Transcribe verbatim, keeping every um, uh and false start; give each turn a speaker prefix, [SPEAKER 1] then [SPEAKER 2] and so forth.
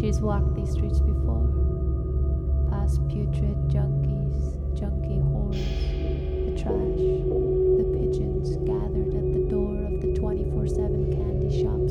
[SPEAKER 1] She's walked these streets before, past putrid junkyards